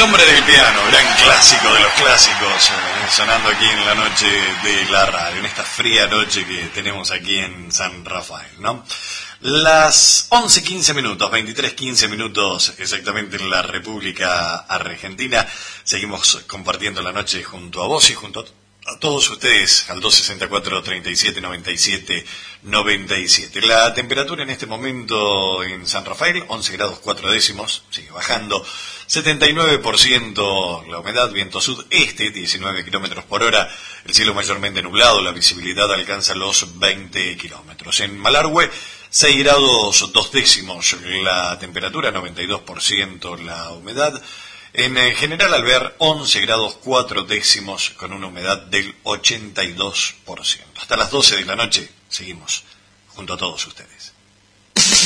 hombre del piano, gran clásico de los clásicos, sonando aquí en la noche de la radio, en esta fría noche que tenemos aquí en San Rafael, ¿no? Las 11:15 minutos, 23:15 minutos exactamente en la República Argentina. Seguimos compartiendo la noche junto a vos y junto a todos ustedes al 264-3797-97. La temperatura en este momento en San Rafael, 11 grados 4 décimos, sigue bajando. 79% la humedad, viento sudeste, 19 kilómetros por hora, el cielo mayormente nublado, la visibilidad alcanza los 20 kilómetros. En Malargüe, 6 grados 2 décimos la temperatura, 92% la humedad. En general Alvear, 11 grados 4 décimos con una humedad del 82%. Hasta las 12 de la noche seguimos junto a todos ustedes.